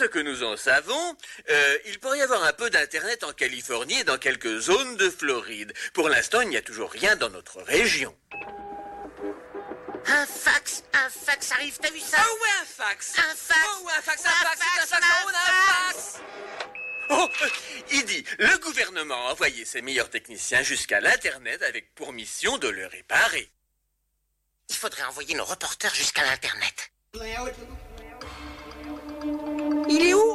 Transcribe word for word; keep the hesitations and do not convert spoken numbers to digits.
que nous en savons, euh, il pourrait y avoir un peu d'Internet en Californie et dans quelques zones de Floride. Pour l'instant, il n'y a toujours rien dans notre région. Un fax, un fax arrive, t'as vu ça? Oh ouais, un fax. Un fax. Oh ouais, un fax, un fax, un fax, on a un fax. Oh, euh, il dit, le gouvernement a envoyé ses meilleurs techniciens jusqu'à l'Internet avec pour mission de le réparer. Il faudrait envoyer nos reporters jusqu'à l'Internet. Il est où?